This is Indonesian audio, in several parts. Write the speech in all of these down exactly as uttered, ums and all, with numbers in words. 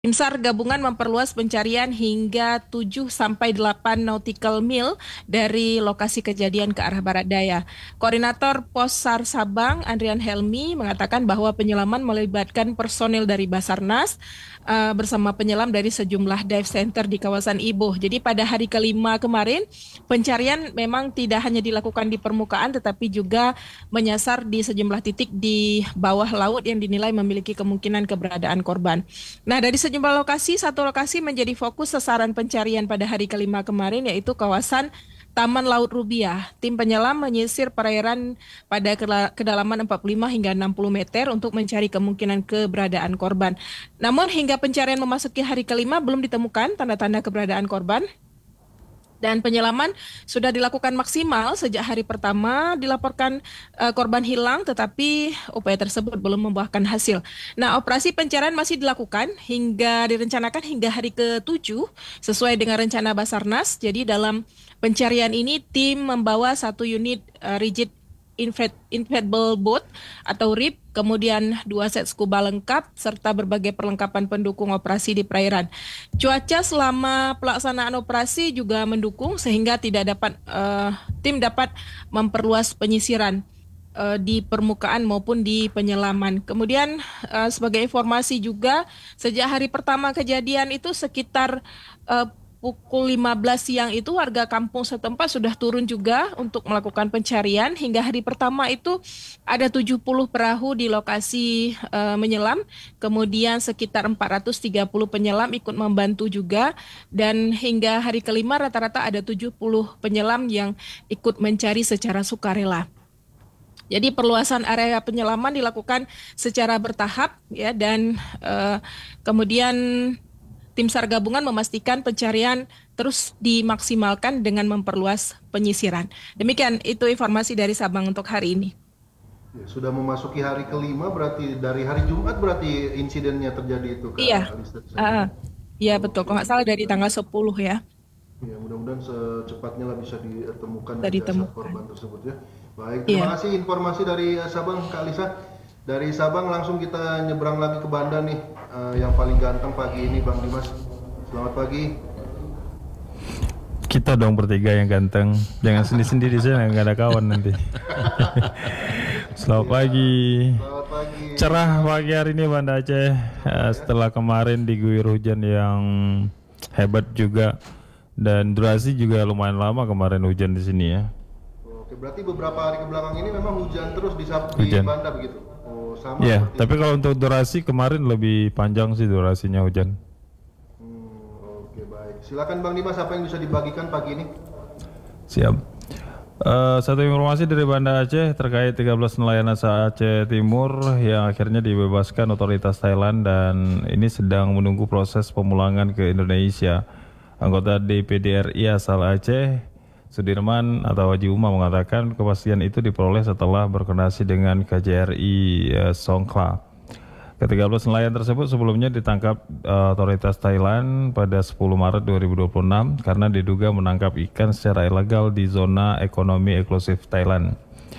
Tim SAR gabungan memperluas pencarian hingga tujuh sampai delapan nautical mil dari lokasi kejadian ke arah barat daya. Koordinator Pos SAR Sabang, Andrian Helmi, mengatakan bahwa penyelaman melibatkan personil dari Basarnas uh, bersama penyelam dari sejumlah dive center di kawasan Ibuh. Jadi pada hari kelima kemarin, pencarian memang tidak hanya dilakukan di permukaan, tetapi juga menyasar di sejumlah titik di bawah laut yang dinilai memiliki kemungkinan keberadaan korban. Nah, dari sejumlah lokasi, satu lokasi menjadi fokus sasaran pencarian pada hari kelima kemarin, yaitu kawasan Taman Laut Rubiah. Tim penyelam menyisir perairan pada kedalaman empat puluh lima hingga enam puluh meter untuk mencari kemungkinan keberadaan korban. Namun hingga pencarian memasuki hari kelima belum ditemukan tanda-tanda keberadaan korban. Dan penyelaman sudah dilakukan maksimal sejak hari pertama dilaporkan uh, korban hilang, tetapi upaya tersebut belum membuahkan hasil. Nah, operasi pencarian masih dilakukan hingga direncanakan hingga hari ketujuh sesuai dengan rencana Basarnas. Jadi dalam pencarian ini tim membawa satu unit uh, rigid inflatable boat atau R I B, kemudian dua set scuba lengkap, serta berbagai perlengkapan pendukung operasi di perairan. Cuaca selama pelaksanaan operasi juga mendukung sehingga tidak dapat uh, tim dapat memperluas penyisiran uh, di permukaan maupun di penyelaman. Kemudian uh, sebagai informasi juga, sejak hari pertama kejadian itu sekitar uh, pukul lima belas siang itu warga kampung setempat sudah turun juga untuk melakukan pencarian. Hingga hari pertama itu ada tujuh puluh perahu di lokasi uh, menyelam, kemudian sekitar empat ratus tiga puluh penyelam ikut membantu juga, dan hingga hari kelima rata-rata ada tujuh puluh penyelam yang ikut mencari secara sukarela. Jadi perluasan area penyelaman dilakukan secara bertahap ya, dan uh, kemudian Tim SAR gabungan memastikan pencarian terus dimaksimalkan dengan memperluas penyisiran. Demikian itu informasi dari Sabang untuk hari ini. Ya, sudah memasuki hari kelima, berarti dari hari Jumat berarti insidennya terjadi itu, Kak? Iya, uh, iya betul. Kalau nggak salah dari tanggal sepuluh ya. Ya, mudah-mudahan secepatnya lah bisa ditemukan jasad korban tersebut ya. Baik, terima iya. kasih informasi dari Sabang, Kak Lisa. Dari Sabang langsung kita nyebrang lagi ke Banda nih, uh, yang paling ganteng pagi ini, Bang Dimas. Selamat pagi. Kita dong bertiga yang ganteng, jangan sendiri-sendiri saya nggak ada kawan nanti. Selamat pagi. Selamat pagi. Cerah pagi hari ini Banda Aceh, uh, setelah kemarin diguyur hujan yang hebat juga, dan durasi juga lumayan lama kemarin hujan di sini ya. Oke, berarti beberapa hari kebelakang ini memang hujan terus di, di Banda begitu? Sama ya, tapi kalau untuk durasi kemarin lebih panjang sih durasinya hujan. Hmm, oke, baik. Silakan Bang Dimas, apa yang bisa dibagikan pagi ini? Siap. Uh, satu informasi dari Banda Aceh terkait tiga belas nelayan asal Aceh Timur yang akhirnya dibebaskan otoritas Thailand dan ini sedang menunggu proses pemulangan ke Indonesia. Anggota D P D R I asal Aceh, Sudirman atau Haji Umar, mengatakan kepastian itu diperoleh setelah berkoordinasi dengan K J R I eh, Songkhla. Ketiga belas nelayan tersebut sebelumnya ditangkap uh, otoritas Thailand pada sepuluh Maret dua ribu dua puluh enam karena diduga menangkap ikan secara ilegal di zona ekonomi eksklusif Thailand.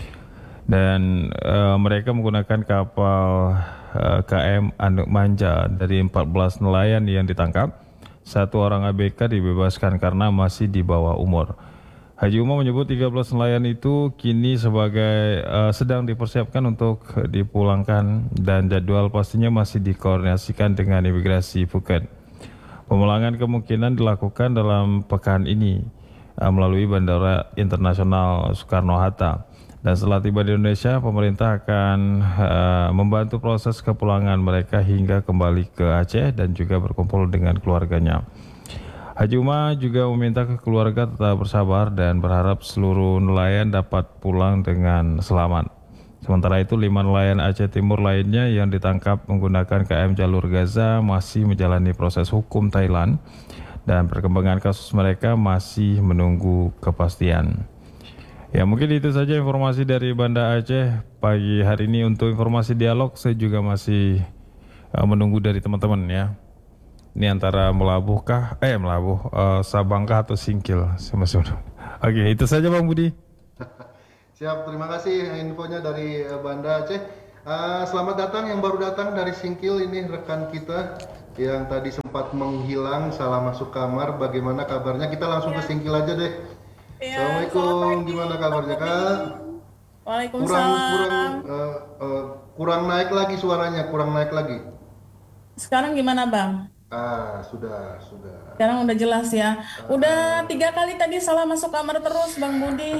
Dan uh, mereka menggunakan kapal uh, K M Anduk Manja. Dari empat belas nelayan yang ditangkap, satu orang A B K dibebaskan karena masih di bawah umur. Haji Umar menyebut tiga belas nelayan itu kini sebagai uh, sedang dipersiapkan untuk dipulangkan dan jadwal pastinya masih dikoordinasikan dengan imigrasi Phuket. Pemulangan kemungkinan dilakukan dalam pekan ini uh, melalui Bandara Internasional Soekarno-Hatta. Dan setelah tiba di Indonesia, pemerintah akan uh, membantu proses kepulangan mereka hingga kembali ke Aceh dan juga berkumpul dengan keluarganya. Haji Umar juga meminta ke keluarga tetap bersabar dan berharap seluruh nelayan dapat pulang dengan selamat. Sementara itu, lima nelayan Aceh Timur lainnya yang ditangkap menggunakan K M Jalur Gaza masih menjalani proses hukum Thailand dan perkembangan kasus mereka masih menunggu kepastian. Ya, mungkin itu saja informasi dari Banda Aceh pagi hari ini. Untuk informasi dialog saya juga masih uh, menunggu dari teman-teman ya. Ini antara Melabuh kah? Eh Melabuh, uh, Sabang kah atau Singkil? Oke, itu saja Bang Budi. Siap, terima kasih infonya dari Banda Aceh. Uh, selamat datang yang baru datang dari Singkil, ini rekan kita yang tadi sempat menghilang, salah masuk kamar. Bagaimana kabarnya? Kita langsung ya. ke Singkil aja deh. Ya, Assalamualaikum, gimana kabarnya Kak? Waalaikumsalam. Kurang kurang uh, uh, kurang naik lagi suaranya, kurang naik lagi. Sekarang gimana Bang? Ah, sudah, sudah. Sekarang udah jelas ya. Udah tiga kali tadi salah masuk kamar terus Bang Budi.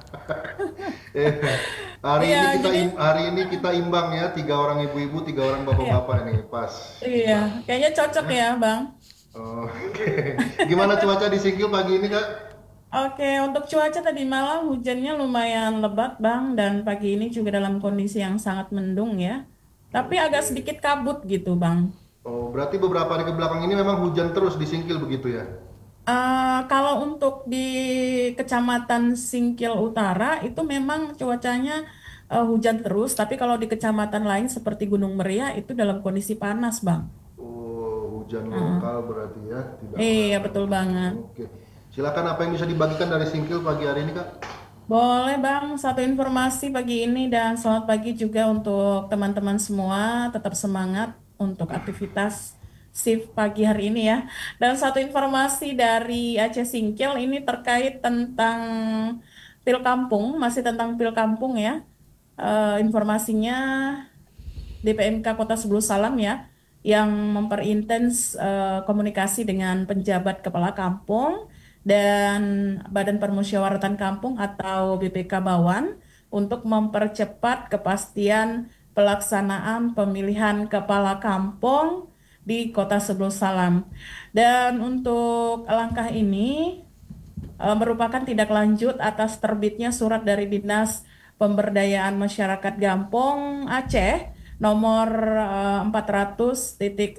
eh, hari ya, ini kita jadi, im, hari ini kita imbang ya, tiga orang ibu-ibu, tiga orang bapak-bapak iya. Nih, pas. Iya, kayaknya cocok ya, Bang. Oh, Oke. Okay. Gimana cuaca di Singkil pagi ini, Kak? Oke, untuk cuaca tadi malam hujannya lumayan lebat, Bang, dan pagi ini juga dalam kondisi yang sangat mendung ya. Tapi agak sedikit kabut gitu, Bang. Oh, berarti beberapa hari ke belakang ini memang hujan terus di Singkil begitu ya? Uh, kalau untuk di Kecamatan Singkil Utara itu memang cuacanya uh, hujan terus, tapi kalau di kecamatan lain seperti Gunung Meriah itu dalam kondisi panas, Bang. Oh, hujan lokal uh. berarti ya? Tidak iya, panas. Betul banget. Oke. Silakan, apa yang bisa dibagikan dari Singkil pagi hari ini, Kak? Boleh Bang, satu informasi pagi ini dan selamat pagi juga untuk teman-teman semua, tetap semangat untuk aktivitas shift pagi hari ini ya. Dan satu informasi dari Aceh Singkil ini terkait tentang Pil Kampung, masih tentang Pil Kampung ya. E, informasinya D P M K Kota Sebulu Salam ya, yang memperintens e, komunikasi dengan penjabat kepala kampung dan Badan Permusyawaratan Kampung atau B P K Bawan untuk mempercepat kepastian pelaksanaan pemilihan kepala kampung di Kota Sebulu Salam. Dan untuk langkah ini e, merupakan tindak lanjut atas terbitnya surat dari Dinas Pemberdayaan Masyarakat Gampong Aceh nomor e, empat ratus titik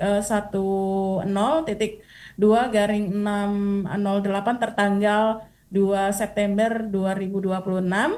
sepuluh titik dua garing enam nol delapan tertanggal dua September dua ribu dua puluh enam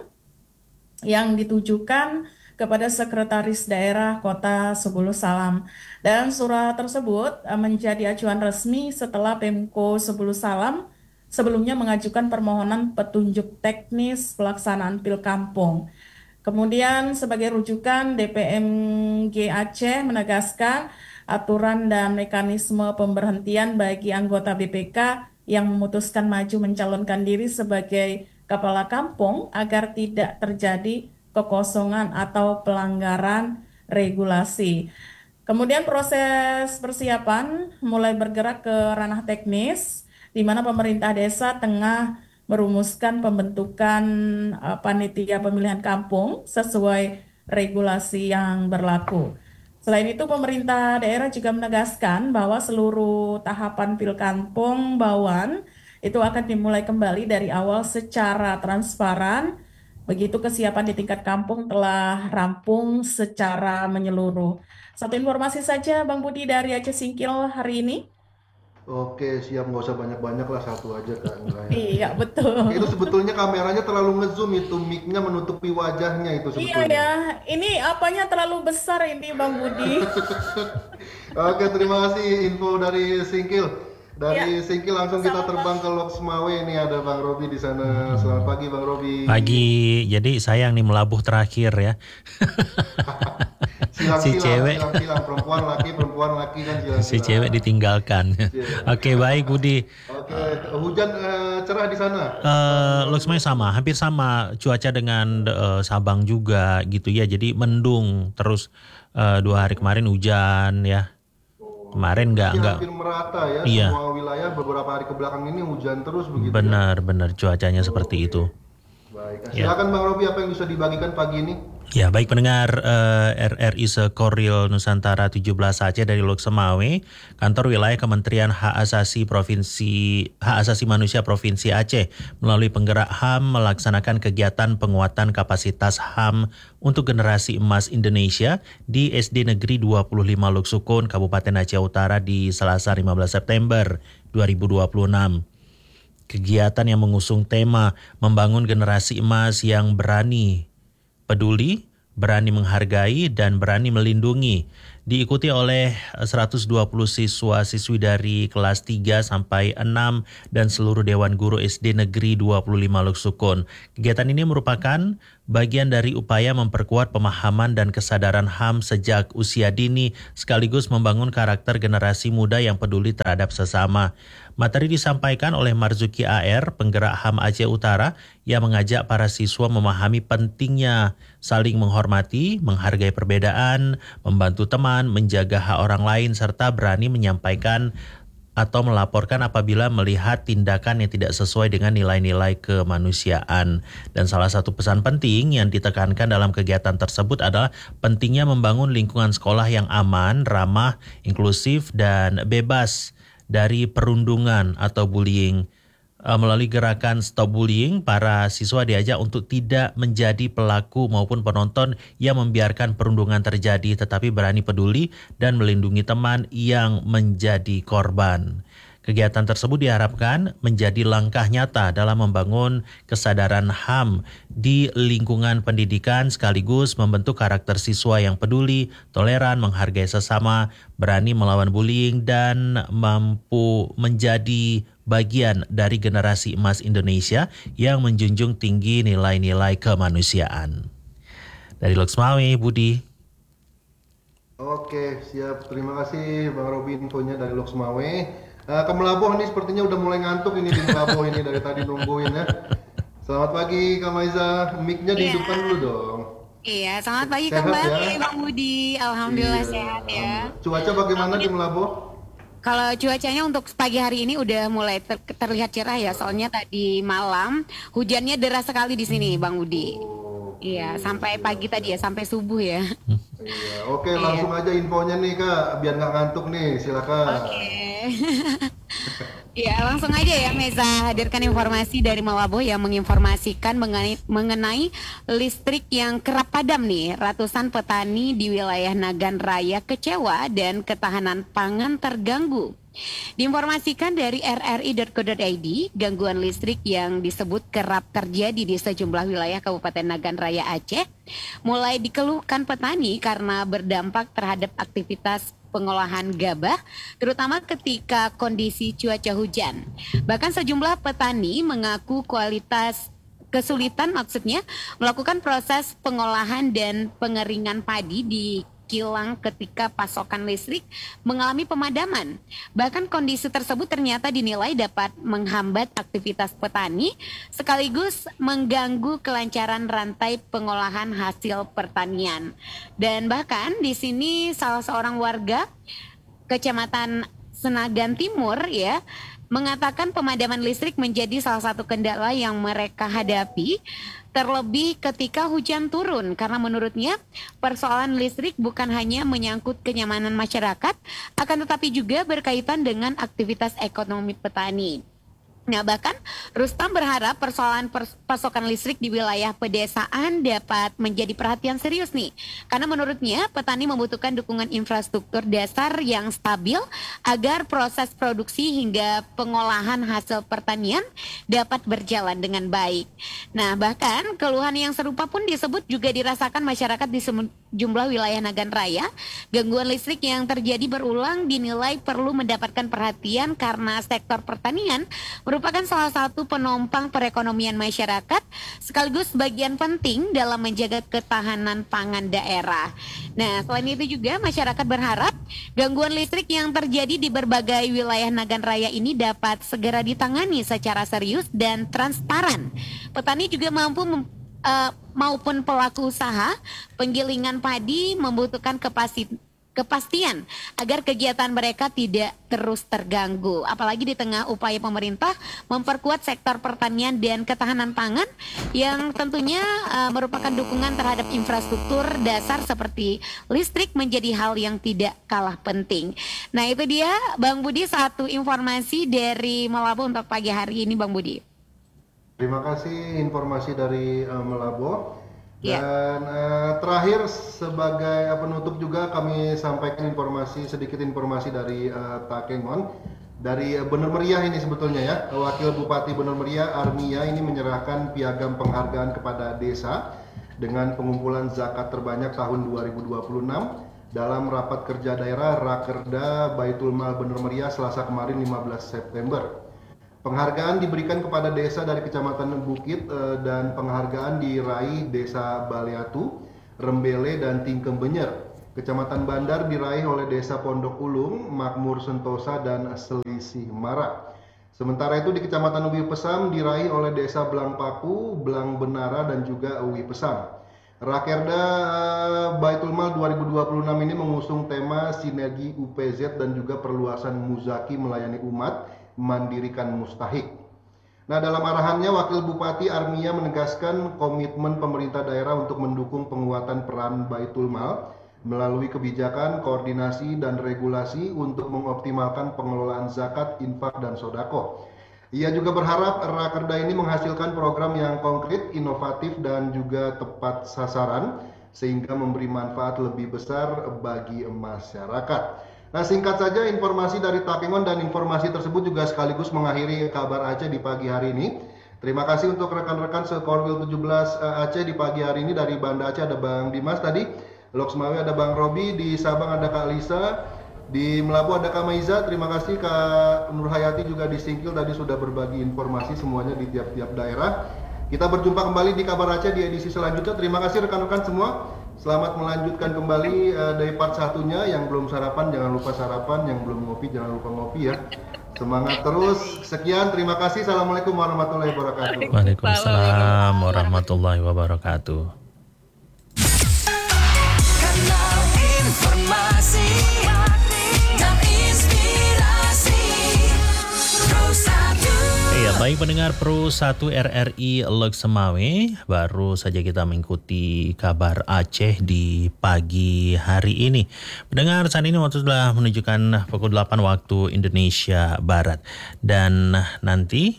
yang ditujukan kepada Sekretaris Daerah Kota Sebulu Salam. Dan surat tersebut menjadi acuan resmi setelah Pemko Sebulu Salam sebelumnya mengajukan permohonan petunjuk teknis pelaksanaan Pil Kampung. Kemudian sebagai rujukan D P M G Aceh menegaskan aturan dan mekanisme pemberhentian bagi anggota B P K yang memutuskan maju mencalonkan diri sebagai kepala kampung agar tidak terjadi kekosongan atau pelanggaran regulasi. Kemudian proses persiapan mulai bergerak ke ranah teknis, di mana pemerintah desa tengah merumuskan pembentukan uh, panitia pemilihan kampung sesuai regulasi yang berlaku. Selain itu, pemerintah daerah juga menegaskan bahwa seluruh tahapan Pil Kampung Bawan itu akan dimulai kembali dari awal secara transparan. Begitu kesiapan di tingkat kampung telah rampung secara menyeluruh. Satu informasi saja Bang Budi dari Aceh Singkil hari ini. Oke, siap, nggak usah banyak-banyak lah, satu aja Kak. Enggak, ya. Iya, betul. Itu sebetulnya kameranya terlalu ngezoom, itu mic-nya menutupi wajahnya itu sebetulnya. Iya ya, ini apanya terlalu besar ini Bang Budi. Oke, terima kasih info dari Singkil. Dari ya. Singkil langsung kita terbang ke Lok Semawe. Ini ada Bang Robi di sana. Selamat pagi Bang Robi. Pagi. Jadi sayang nih melabuh terakhir ya. silang, si silang, cewek. Silang, silang. Perempuan laki, perempuan laki kan silang, si silang. Cewek ditinggalkan. Oke, baik Budi. Oke, hujan uh, cerah di sana. Uh, Lok Semawe sama, hampir sama cuaca dengan uh, Sabang juga gitu ya. Jadi mendung terus uh, dua hari kemarin hujan ya. Kemarin nggak nggak hampir merata ya, iya. Semua wilayah beberapa hari ke belakang ini hujan terus begitu. Benar ya? benar cuacanya oh, seperti okay. itu. Baik, silakan ya. Bang Robi, apa yang bisa dibagikan pagi ini? Ya, baik pendengar uh, R R I Sekoril Nusantara tujuh belas Aceh dari Lok Semawe, kantor wilayah Kementerian Hak Asasi Provinsi Hak Asasi Manusia Provinsi Aceh melalui penggerak H A M melaksanakan kegiatan penguatan kapasitas H A M untuk generasi emas Indonesia di S D Negeri dua puluh lima Lok Sukun, Kabupaten Aceh Utara di Selasa lima belas September dua ribu dua puluh enam. Kegiatan yang mengusung tema membangun generasi emas yang berani, peduli, berani menghargai, dan berani melindungi, diikuti oleh seratus dua puluh siswa-siswi dari kelas tiga sampai enam dan seluruh Dewan Guru S D Negeri dua puluh lima Lok Sukun. Kegiatan ini merupakan bagian dari upaya memperkuat pemahaman dan kesadaran H A M sejak usia dini sekaligus membangun karakter generasi muda yang peduli terhadap sesama. Materi disampaikan oleh Marzuki A R, penggerak H A M Aceh Utara, yang mengajak para siswa memahami pentingnya saling menghormati, menghargai perbedaan, membantu teman, menjaga hak orang lain, serta berani menyampaikan atau melaporkan apabila melihat tindakan yang tidak sesuai dengan nilai-nilai kemanusiaan. Dan salah satu pesan penting yang ditekankan dalam kegiatan tersebut adalah pentingnya membangun lingkungan sekolah yang aman, ramah, inklusif, dan bebas dari perundungan atau bullying. Melalui gerakan Stop Bullying, para siswa diajak untuk tidak menjadi pelaku maupun penonton yang membiarkan perundungan terjadi, tetapi berani peduli dan melindungi teman yang menjadi korban. Kegiatan tersebut diharapkan menjadi langkah nyata dalam membangun kesadaran H A M di lingkungan pendidikan sekaligus membentuk karakter siswa yang peduli, toleran, menghargai sesama, berani melawan bullying, dan mampu menjadi bagian dari generasi emas Indonesia yang menjunjung tinggi nilai-nilai kemanusiaan. Dari Loksmawe, Budi. Oke, siap. Terima kasih Bang Robi infonya dari Loksmawe. Uh, ke Melaboh nih sepertinya udah mulai ngantuk ini di Melaboh ini dari tadi nungguin ya. Selamat pagi Kak Maiza, mic-nya dihidupkan dulu dong. Iya, selamat pagi Sehat kembali ya? Bang Budi. Alhamdulillah Iya, sehat ya. Cuaca bagaimana di Melaboh? Kalau cuacanya untuk pagi hari ini udah mulai ter- terlihat cerah ya, soalnya tadi malam hujannya deras sekali di sini Bang Budi. Oh, Iya, sampai pagi tadi ya, sampai subuh ya. iya, oke langsung aja infonya nih Kak, biar nggak ngantuk nih, silakan. Oke. Ya, langsung aja ya Meza hadirkan informasi dari Malabo yang menginformasikan mengenai, mengenai listrik yang kerap padam nih. Ratusan petani di wilayah Nagan Raya kecewa dan ketahanan pangan terganggu. Diinformasikan dari r r i dot co dot i d, gangguan listrik yang disebut kerap terjadi di sejumlah wilayah Kabupaten Nagan Raya Aceh mulai dikeluhkan petani karena berdampak terhadap aktivitas pengolahan gabah, terutama ketika kondisi cuaca hujan. Bahkan sejumlah petani mengaku kualitas kesulitan maksudnya melakukan proses pengolahan dan pengeringan padi di kilang ketika pasokan listrik mengalami pemadaman. Bahkan kondisi tersebut ternyata dinilai dapat menghambat aktivitas petani sekaligus mengganggu kelancaran rantai pengolahan hasil pertanian. Dan bahkan di sini salah seorang warga Kecamatan Senagan Timur ya mengatakan pemadaman listrik menjadi salah satu kendala yang mereka hadapi, terlebih ketika hujan turun, karena menurutnya persoalan listrik bukan hanya menyangkut kenyamanan masyarakat, akan tetapi juga berkaitan dengan aktivitas ekonomi petani. Nah, bahkan Rustam berharap persoalan pers- pasokan listrik di wilayah pedesaan dapat menjadi perhatian serius nih. Karena menurutnya petani membutuhkan dukungan infrastruktur dasar yang stabil agar proses produksi hingga pengolahan hasil pertanian dapat berjalan dengan baik. Nah, bahkan keluhan yang serupa pun disebut juga dirasakan masyarakat di sejumlah wilayah Nagan Raya. Gangguan listrik yang terjadi berulang dinilai perlu mendapatkan perhatian karena sektor pertanian merupakan salah satu penopang perekonomian masyarakat sekaligus bagian penting dalam menjaga ketahanan pangan daerah. Nah, selain itu juga masyarakat berharap gangguan listrik yang terjadi di berbagai wilayah Nagan Raya ini dapat segera ditangani secara serius dan transparan. Petani juga mampu mem- uh, maupun pelaku usaha penggilingan padi membutuhkan kapasitas kepastian agar kegiatan mereka tidak terus terganggu, apalagi di tengah upaya pemerintah memperkuat sektor pertanian dan ketahanan pangan yang tentunya uh, merupakan dukungan terhadap infrastruktur dasar seperti listrik menjadi hal yang tidak kalah penting. Nah, itu dia Bang Budi, satu informasi dari Malabo untuk pagi hari ini Bang Budi. Terima kasih informasi dari uh, Malabo. Ya. Dan uh, terakhir sebagai penutup juga kami sampaikan informasi sedikit informasi dari uh, Takengon dari uh, Bener Meriah ini sebetulnya ya. Wakil Bupati Bener Meriah Armia ini menyerahkan piagam penghargaan kepada desa dengan pengumpulan zakat terbanyak tahun dua ribu dua puluh enam dalam rapat kerja daerah Rakerda Baitul Mal Bener Meriah Selasa kemarin lima belas September. Penghargaan diberikan kepada desa dari Kecamatan Bukit eh, dan penghargaan diraih Desa Baleatu, Rembele, dan Tingkem Benyer. Kecamatan Bandar diraih oleh Desa Pondok Ulung, Makmur Sentosa, dan Selisih Mara. Sementara itu di Kecamatan Uwi Pesam diraih oleh Desa Belang Paku, Belang Benara, dan juga Uwi Pesam. Rakerda eh, Baitul Mal dua ribu dua puluh enam ini mengusung tema sinergi U P Z dan juga perluasan Muzaki melayani umat, mandirikan mustahik. Nah, dalam arahannya Wakil Bupati Armia menegaskan komitmen pemerintah daerah untuk mendukung penguatan peran Baitul Mal melalui kebijakan, koordinasi, dan regulasi untuk mengoptimalkan pengelolaan zakat, infak, dan sodako. Ia juga berharap Rakerda ini menghasilkan program yang konkret, inovatif, dan juga tepat sasaran sehingga memberi manfaat lebih besar bagi masyarakat. Nah, singkat saja informasi dari Takengon, dan informasi tersebut juga sekaligus mengakhiri kabar Aceh di pagi hari ini. Terima kasih untuk rekan-rekan Sekorwil tujuh belas Aceh di pagi hari ini. Dari Banda Aceh ada Bang Dimas tadi, Lok Semawe ada Bang Robi, di Sabang ada Kak Lisa, di Melabu ada Kak Maiza. Terima kasih Kak Nur Hayati juga di Singkil tadi sudah berbagi informasi semuanya di tiap-tiap daerah. Kita berjumpa kembali di Kabar Aceh di edisi selanjutnya. Terima kasih rekan-rekan semua. Selamat melanjutkan kembali uh, dari part satunya. Yang belum sarapan jangan lupa sarapan, yang belum ngopi jangan lupa ngopi ya. Semangat terus. Sekian, terima kasih. Assalamualaikum warahmatullahi wabarakatuh. Waalaikumsalam warahmatullahi wabarakatuh. Kanal informasi dan inspirasi Pro satu. Ya, baik pendengar Pro satu R R I Lok Semawe, baru saja kita mengikuti kabar Aceh di pagi hari ini. Pendengar, saat ini waktu sudah menunjukkan pukul delapan waktu Indonesia Barat. Dan nanti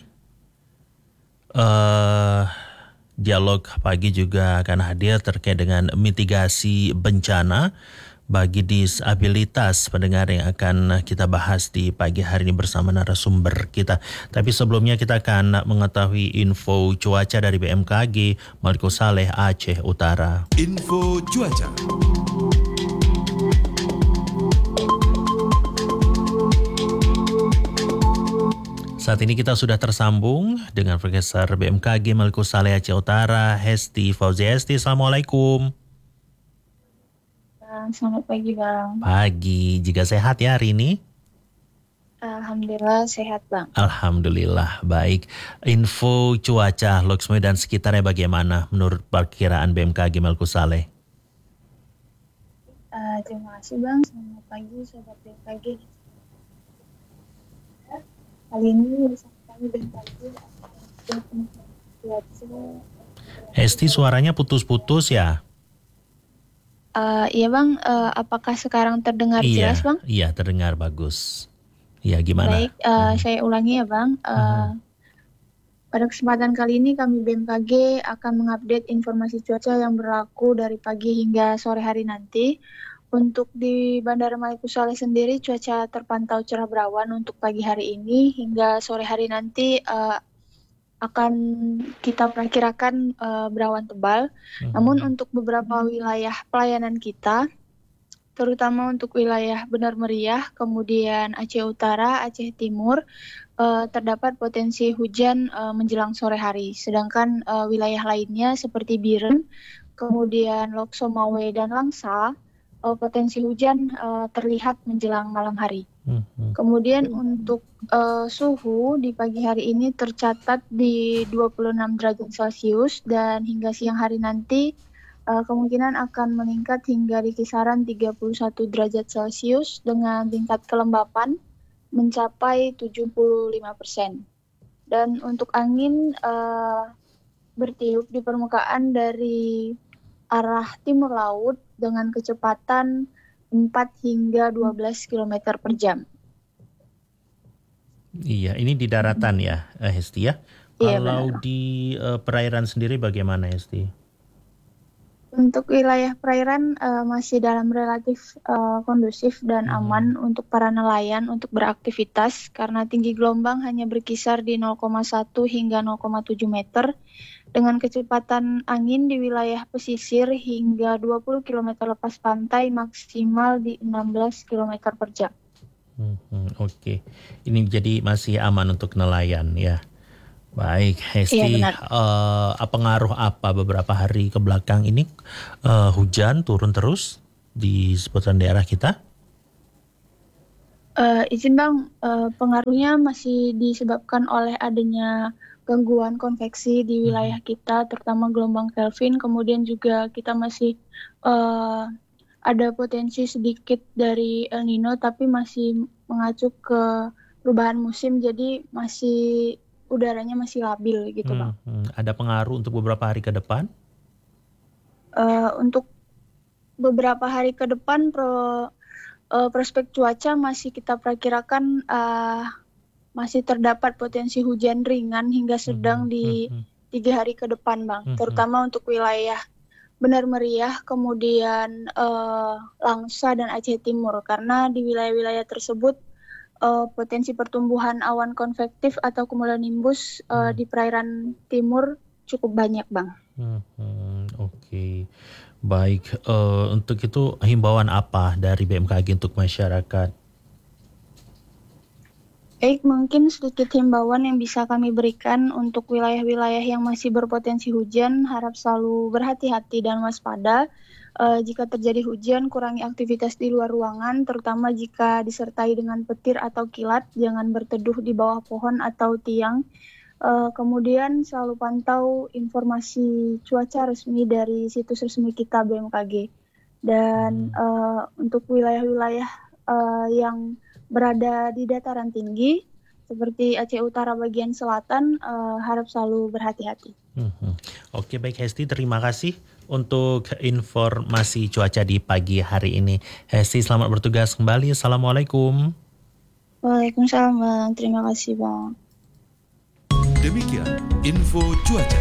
uh, dialog pagi juga akan hadir terkait dengan mitigasi bencana bagi disabilitas, pendengar, yang akan kita bahas di pagi hari ini bersama narasumber kita. Tapi sebelumnya kita akan mengetahui info cuaca dari B M K G Maliko Saleh Aceh Utara. Info cuaca. Saat ini kita sudah tersambung dengan Profesor B M K G Maliko Saleh Aceh Utara, Hesti Fauzia. Hesti, Assalamualaikum. Selamat pagi Bang. Pagi, jika sehat ya hari ini? Alhamdulillah sehat Bang. Alhamdulillah, baik. Info cuaca Lok Semawe dan sekitarnya bagaimana menurut perkiraan B M K G Maliko Saleh? Uh, terima kasih Bang, selamat pagi Sobat B M K G. Kali ini bersama kami B M K G akan cuaca. Esti, suaranya putus-putus ya? Uh, iya Bang, uh, apakah sekarang terdengar iya, jelas Bang? Iya, terdengar bagus. Iya, gimana? Baik, uh, hmm. saya ulangi ya Bang. Uh, hmm. Pada kesempatan kali ini kami B M K G akan mengupdate informasi cuaca yang berlaku dari pagi hingga sore hari nanti. Untuk di Bandara Maliko Saleh sendiri cuaca terpantau cerah berawan untuk pagi hari ini hingga sore hari nanti uh, akan kita perkirakan uh, berawan tebal. Hmm. Namun untuk beberapa wilayah pelayanan kita, terutama untuk wilayah Benar Meriah, kemudian Aceh Utara, Aceh Timur, uh, terdapat potensi hujan uh, menjelang sore hari. Sedangkan uh, wilayah lainnya seperti Biren, kemudian Lok Semawe dan Langsa, uh, potensi hujan uh, terlihat menjelang malam hari. Hmm. Kemudian untuk uh, suhu di pagi hari ini tercatat di dua puluh enam derajat Celcius dan hingga siang hari nanti uh, kemungkinan akan meningkat hingga di kisaran tiga puluh satu derajat Celcius dengan tingkat kelembapan mencapai tujuh puluh lima persen. Dan untuk angin uh, bertiup di permukaan dari arah timur laut dengan kecepatan empat hingga dua belas kilometer per jam. Iya, ini di daratan ya, Hesti ya. Iya, kalau benar. di uh, perairan sendiri bagaimana, Hesti? Untuk wilayah perairan uh, masih dalam relatif uh, kondusif dan hmm. aman untuk para nelayan untuk beraktivitas karena tinggi gelombang hanya berkisar di nol koma satu hingga nol koma tujuh meter dengan kecepatan angin di wilayah pesisir hingga dua puluh kilometer lepas pantai maksimal di enam belas kilometer per jam. hmm, hmm, Oke, ini jadi masih aman untuk nelayan ya. Baik, Iya Hesti, benar. eh, pengaruh apa beberapa hari ke belakang ini eh, hujan turun terus di seputaran daerah kita? Eh, izin Bang, eh, pengaruhnya masih disebabkan oleh adanya gangguan konveksi di wilayah kita, terutama gelombang Kelvin. Kemudian juga kita masih eh, ada potensi sedikit dari El Nino, tapi masih mengacu ke perubahan musim, jadi masih udaranya masih labil gitu Bang. Hmm, hmm. Ada pengaruh untuk beberapa hari ke depan? Eh, untuk beberapa hari ke depan pro, eh, prospek cuaca masih kita perkirakan eh, masih terdapat potensi hujan ringan hingga sedang Hmm, di hmm, tiga hari ke depan Bang, hmm, hmm. terutama untuk wilayah Benar Meriah, kemudian eh, Langsa dan Aceh Timur, karena di wilayah-wilayah tersebut eh, potensi pertumbuhan awan konvektif atau cumulonimbus eh, Hmm. di perairan timur cukup banyak Bang. Hmm, hmm, Oke, baik. Eh, untuk itu himbauan apa dari B M K G untuk masyarakat? Baik, mungkin sedikit himbauan yang bisa kami berikan untuk wilayah-wilayah yang masih berpotensi hujan, harap selalu berhati-hati dan waspada. Eh, jika terjadi hujan, kurangi aktivitas di luar ruangan, terutama jika disertai dengan petir atau kilat. Jangan berteduh di bawah pohon atau tiang. Eh, kemudian selalu pantau informasi cuaca resmi dari situs resmi kita B M K G. Dan eh, untuk wilayah-wilayah eh, yang berada di dataran tinggi seperti Aceh Utara bagian selatan, eh, harap selalu berhati-hati. Hmm, hmm. Oke, baik Hesti, terima kasih untuk informasi cuaca di pagi hari ini. Hesti, selamat bertugas kembali. Assalamualaikum. Waalaikumsalam Bang, terima kasih Bang. Demikian info cuaca.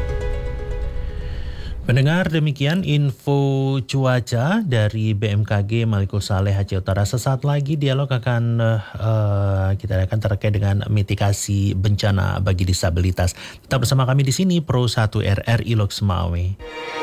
Pendengar, demikian info cuaca dari B M K G Maliko Saleh Aceh Utara. Sesaat lagi dialog akan uh, kita akan terkait dengan mitigasi bencana bagi disabilitas. Tetap bersama kami di sini Pro satu R R I Lok Semawe.